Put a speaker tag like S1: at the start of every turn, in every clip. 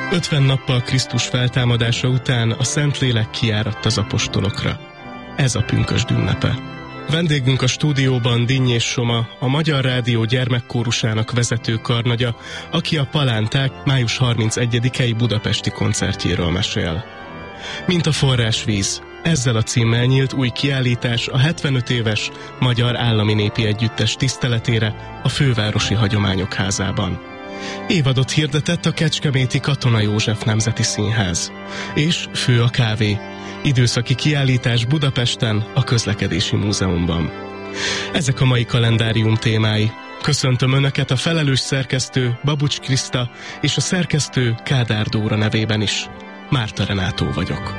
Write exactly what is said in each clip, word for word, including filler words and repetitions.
S1: ötven nappal Krisztus feltámadása után a Szentlélek kiáradt az apostolokra. Ez a pünkösd ünnepe. Vendégünk a stúdióban Dinnyés Soma, a Magyar Rádió gyermekkórusának vezető karnagya, aki a Palánták május harmincegyedikei budapesti koncertjéről mesél. Mint a forrásvíz, ezzel a címmel nyílt új kiállítás a hetvenöt éves Magyar Állami Népi Együttes tiszteletére a Fővárosi Hagyományok Házában. Évadot hirdetett a kecskeméti Katona József Nemzeti Színház. És fő a kávé. Időszaki kiállítás Budapesten, a Közlekedési Múzeumban. Ezek a mai kalendárium témái. Köszöntöm Önöket a felelős szerkesztő Babucs Kriszta és a szerkesztő Kádár Dóra nevében is. Márta Renátó vagyok.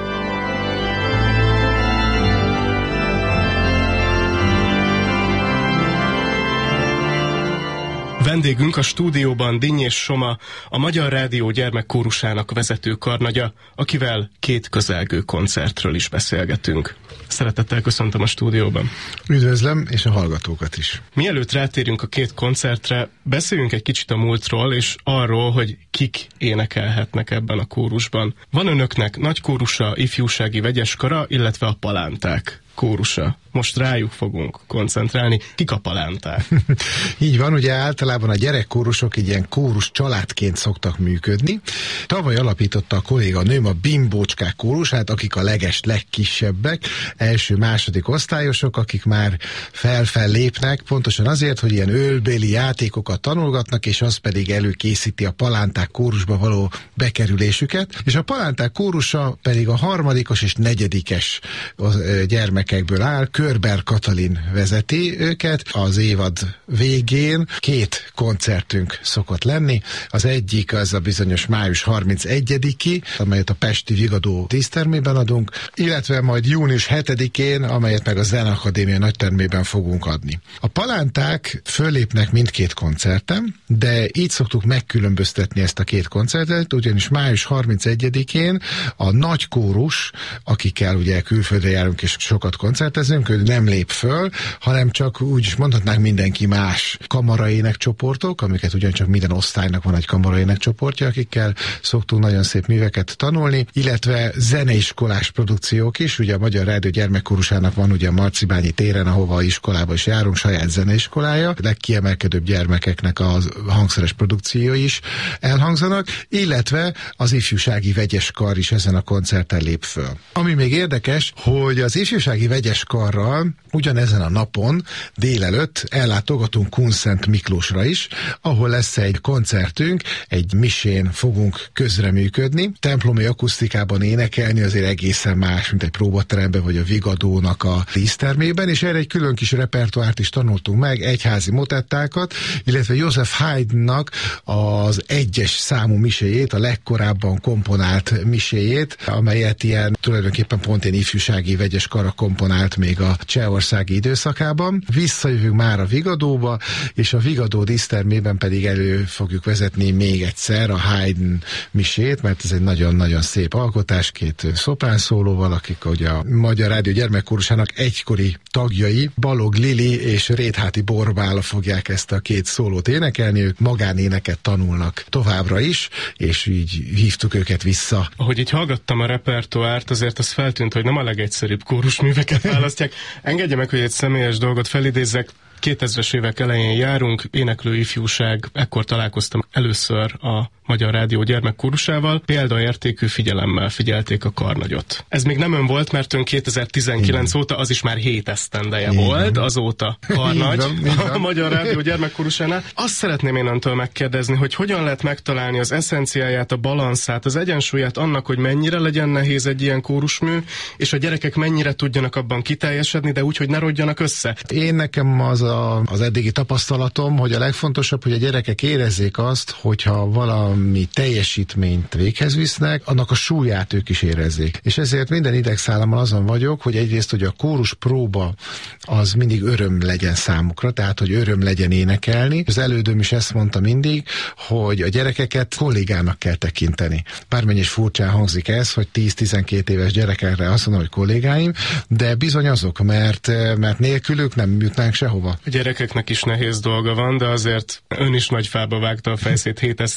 S1: Vendégünk a stúdióban Dinnyés Soma, a Magyar Rádió gyermekkórusának vezető karnagya, akivel két közelgő koncertről is beszélgetünk. Szeretettel köszöntöm a stúdióban.
S2: Üdvözlöm, és a hallgatókat is.
S1: Mielőtt rátérünk a két koncertre, beszéljünk egy kicsit a múltról, és arról, hogy kik énekelhetnek ebben a kórusban. Van Önöknek nagy kórusa, ifjúsági vegyeskara, illetve a Palánták kórusa. Most rájuk fogunk koncentrálni. Kik a Palánták?
S2: Így van, ugye általában a gyerekkórusok egy ilyen kórus családként szoktak működni. Tavaly alapította a kolléganőm a Bimbócskák kórusát, akik a leges legkisebbek, első-második osztályosok, akik már fel-fel lépnek, pontosan azért, hogy ilyen ölbéli játékokat tanulgatnak, és az pedig előkészíti a Palánták kórusba való bekerülésüket. És a Palánták kórusa pedig a harmadikos és negyedikes gyermekekből áll. Körber Katalin vezeti őket. Az évad végén két koncertünk szokott lenni. Az egyik az a bizonyos május harmincegyediki, amelyet a pesti Vigadó dísztermében adunk, illetve majd június hetedikén, amelyet meg a Zeneakadémia nagytermében fogunk adni. A Palánták föllépnek mindkét koncerten, de így szoktuk megkülönböztetni ezt a két koncertet, ugyanis május harmincegyedikén a nagy kórus, akikkel ugye külföldre járunk és sokat koncertezünk, ő nem lép föl, hanem csak úgy is mondhatnánk mindenki más kamaraének csoportok, amiket ugyancsak minden osztálynak van egy kamaraének csoportja, akikkel szoktunk nagyon szép műveket tanulni, illetve zeneiskolás produkciók is, ugye a Magyar Rádió gyermekkórusának van ugye a Marcibányi téren, ahova iskolába is járunk, saját zeneiskolája, a legkiemelkedőbb gyermekeknek a hangszeres produkciói is elhangzanak, illetve az ifjúsági vegyeskar is ezen a koncerten lép föl. Ami még érdekes, hogy az ifjúsági vegyeskarral ugyanezen a napon délelőtt ellátogatunk Kunszent Miklósra is, ahol lesz egy koncertünk, egy misén fogunk közreműködni, templomi akusztikában énekelni, azért egészen más, mint egy próbateremben vagy a Vigadónak a dísztermében, és erre egy külön kis repertoárt is tanultunk meg, egyházi motettákat, illetve Joseph Haydnnak az egyes számú miséjét, a legkorábban komponált miséjét, amelyet ilyen tulajdonképpen pont én ifjúsági vegyeskara komponált még a csehországi időszakában. Visszajövünk már a Vigadóba, és a Vigadó dísztermében pedig elő fogjuk vezetni még egyszer a Haydn misét, mert ez egy nagyon-nagyon szép alkotás, két szopránszólóval, akik ugye a Magyar Rádió gyermekkórusának egykori tagjai, Balog Lili és Rétháti Borbála fogják ezt a két szólót énekelni, ők magánéneket tanulnak továbbra is, és így hívtuk őket vissza.
S1: Ahogy így hallgattam a repertoárt, azért az feltűnt, hogy nem a legegyszerűbb kórusműveket választják. Engedje meg, hogy egy személyes dolgot felidézzek. kétezres évek elején járunk, éneklő ifjúság, ekkor találkoztam először a Magyar Rádió gyermekkórusával, példaértékű figyelemmel figyelték a karnagyot. Ez még nem ön volt, mert ön kétezer-tizenkilenc Igen. óta, az is már hét esztendeje Igen. volt, azóta karnagy Igen, Igen. a Magyar Rádió gyermekkórusánál. Azt szeretném én öntől megkérdezni, hogy hogyan lehet megtalálni az eszenciáját, a balanszát, az egyensúlyát annak, hogy mennyire legyen nehéz egy ilyen kórusmű, és a gyerekek mennyire tudjanak abban kiteljesedni, de úgy, hogy ne rodjanak össze.
S2: Én nekem az a, az eddigi tapasztalatom, hogy a legfontosabb, hogy a gyerekek érezzék azt, hogyha valami teljesítményt véghez visznek, annak a súlyát ők is érezzék. És ezért minden idegszállammal azon vagyok, hogy egyrészt, hogy a kórus próba az mindig öröm legyen számukra, tehát, hogy öröm legyen énekelni. Az elődöm is ezt mondta mindig, hogy a gyerekeket kollégának kell tekinteni. Bármennyi is furcsán hangzik ez, hogy tíz-tizenkét éves gyerekekre azt mondom, hogy kollégáim, de bizony azok, mert, mert nélkülük nem jutnánk sehova.
S1: A gyerekeknek is nehéz dolga van, de azért ön is nagy fába vágta a fejszét hét esztendővel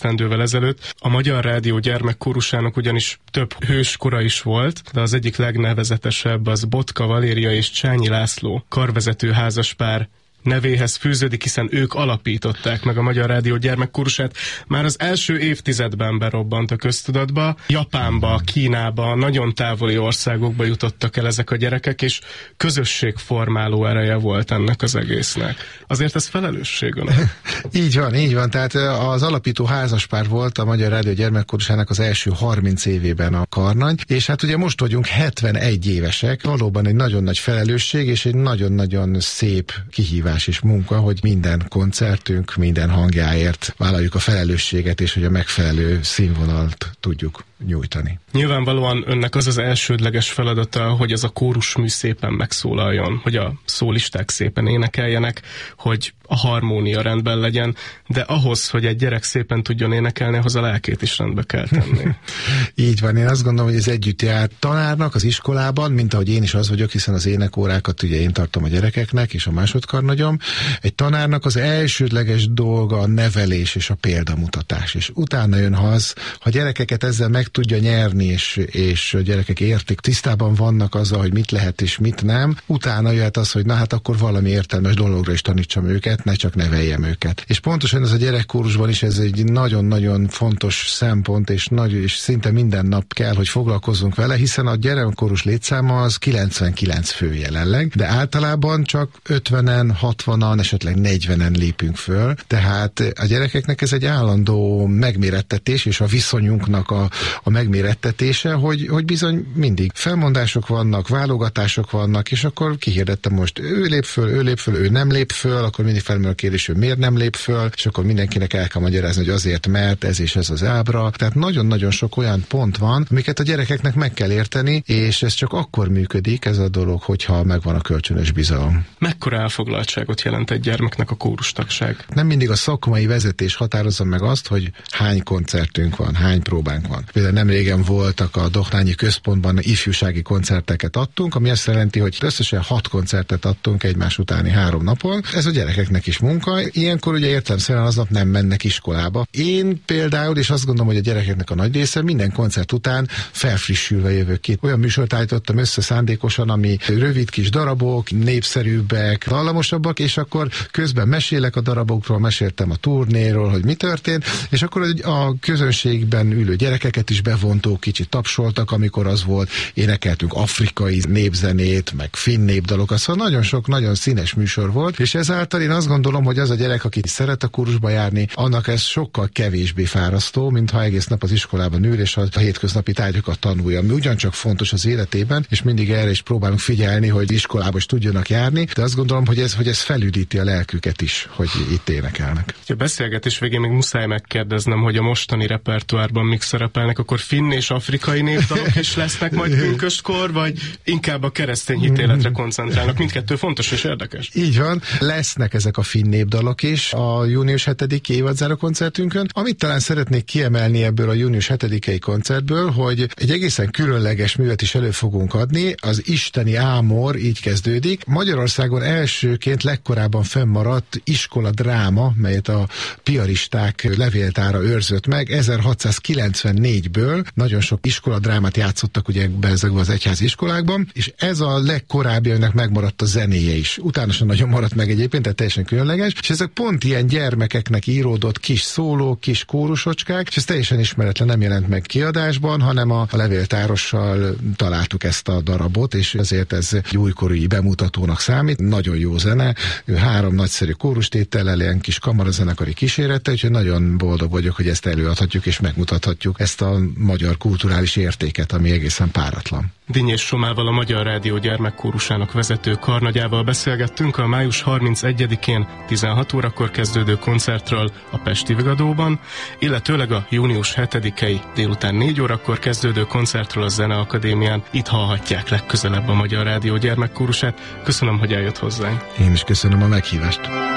S1: ezelőtt. A Magyar Rádió gyermekkórusának ugyanis több hőskora is volt, de az egyik legnevezetesebb az Botka Valéria és Csányi László karvezető házaspár nevéhez fűződik, hiszen ők alapították meg a Magyar Rádió gyermekkórusát. Már az első évtizedben berobbant a köztudatba. Japánba, Kínába, nagyon távoli országokba jutottak el ezek a gyerekek, és közösségformáló ereje volt ennek az egésznek. Azért ez felelősség,
S2: Így van, így van. Tehát az alapító házaspár volt a Magyar Rádió gyermekkórusának az első harminc évében a Karnagy, és hát ugye most vagyunk hetvenegy évesek. Valóban egy nagyon nagy felelősség, és egy nagyon-nagyon szép kihívás és munka, hogy minden koncertünk, minden hangjáért vállaljuk a felelősséget, és hogy a megfelelő színvonalat tudjuk nyújtani.
S1: Nyilvánvalóan önnek az az elsődleges feladata, hogy az a kórusmű szépen megszólaljon, hogy a szólisták szépen énekeljenek, hogy a harmónia rendben legyen, de ahhoz, hogy egy gyerek szépen tudjon énekelni, ahhoz a lelkét is rendbe kell tenni.
S2: Így van, én azt gondolom, hogy ez együtt jár tanárnak az iskolában, mint ahogy én is az vagyok, hiszen az énekórákat ugye én tartom a gyerekeknek, és a másodkarnagyom. Egy tanárnak az elsődleges dolga a nevelés és a példamutatás, és utána jön az, ha gyerekeket ezzel meg tudja nyerni, és, és a gyerekek értik, tisztában vannak azzal, hogy mit lehet és mit nem, utána jöhet az, hogy na hát akkor valami értelmes dologra is tanítsam őket, ne csak neveljem őket. És pontosan ez a gyerekkórusban is ez egy nagyon-nagyon fontos szempont, és nagy, és szinte minden nap kell, hogy foglalkozzunk vele, hiszen a gyerekkórus létszáma az kilencvenkilenc fő jelenleg, de általában csak ötvenen, hatvanan, esetleg negyvenen lépünk föl, tehát a gyerekeknek ez egy állandó megmérettetés, és a viszonyunknak a, a megmérettetése, hogy, hogy bizony mindig felmondások vannak, válogatások vannak, és akkor kihirdettem most, ő lép föl, ő lép föl, ő nem lép föl, akkor mindig felmerül a kérdés, hogy miért nem lép föl, és akkor mindenkinek el kell magyarázni, hogy azért, mert ez és ez az ábra. Tehát nagyon-nagyon sok olyan pont van, amiket a gyerekeknek meg kell érteni, és ez csak akkor működik ez a dolog, hogyha megvan a kölcsönös bizalom.
S1: Mekkora elfoglaltságot jelent egy gyermeknek a kórustagság?
S2: Nem mindig a szakmai vezetés határozza meg azt, hogy hány koncertünk van, hány próbánk van. Például nem régen voltak a Dohnányi Központban ifjúsági koncerteket adtunk, ami azt jelenti, hogy összesen hat koncertet adtunk egymás utáni három napon. Ez a gyerekeknek is munka. Ilyenkor ugye értelemszerűen aznap nem mennek iskolába. Én például, és azt gondolom, hogy a gyerekeknek a nagy része minden koncert után felfrissülve jövök ki. Olyan műsort állítottam össze szándékosan, ami rövid kis darabok, népszerűbbek, dallamosabbak, és akkor közben mesélek a darabokról, meséltem a turnéról, hogy mi történt, és akkor a közönségben ülő gyerekeket is bevontók, kicsit tapsoltak, amikor az volt, énekeltünk afrikai népzenét, meg finn népdalokat, szóval nagyon sok, nagyon színes műsor volt, és ezáltal én azt gondolom, hogy az a gyerek, aki szeret a kórusba járni, annak ez sokkal kevésbé fárasztó, mint ha egész nap az iskolában ül, és a hétköznapi tárgyakat tanulja, ami ugyancsak fontos az életében, és mindig erre is próbálunk figyelni, hogy iskolába is tudjanak járni, de azt gondolom, hogy ez, hogy ez felüdíti a lelküket is, hogy itt énekelnek.
S1: A beszélgetés végén még muszáj megkérdeznem, hogy a mostani repertoárban mik szerepelnek, akkor finn és afrikai népdalok is lesznek majd pünköstkor, vagy inkább a keresztény hitéletre koncentrálnak? Mindkettő fontos és érdekes.
S2: Így van, lesznek ezek a finn népdalok is a június hetediki évadzáró koncertünkön. Amit talán szeretnék kiemelni ebből a június hetedikei koncertből, hogy egy egészen különleges művet is elő fogunk adni, az Isteni Ámor így kezdődik. Magyarországon elsőként legkorábban fennmaradt iskola dráma, melyet a piaristák levéltára őrzött meg ezerhatszázkilencvennégyből. Nagyon sok iskola drámát játszottak ugye ezekben az egyházi iskolákban, és ez a legkorábbi, aminek megmaradt a zenéje is. Utána sem nagyon maradt meg egyébként, tehát teljesen különleges, és ezek pont ilyen gyermekeknek íródott kis szólók, kis kórusocskák, és ez teljesen ismeretlen, nem jelent meg kiadásban, hanem a, a levéltárossal találtuk ezt a darabot, és ezért ez egy újkori bemutatónak számít. Nagyon jó zene, három nagyszerű kórustétellel, ilyen kis kamarazenekari kísérete, úgyhogy nagyon boldog vagyok, hogy ezt előadhatjuk és megmutathatjuk ezt a magyar kulturális értéket, ami egészen páratlan.
S1: Dinnyés Somával, a Magyar Rádió gyermekkórusának vezető karnagyával beszélgettünk a május harmincegyedikén tizenhat órakor kezdődő koncertről a Pesti Vigadóban, illetőleg a június hetedikei délután négy órakor kezdődő koncertről a Zeneakadémián. Itt hallhatják legközelebb a Magyar Rádió gyermekkórusát. Köszönöm, hogy eljött hozzánk.
S2: Én is köszönöm a meghívást.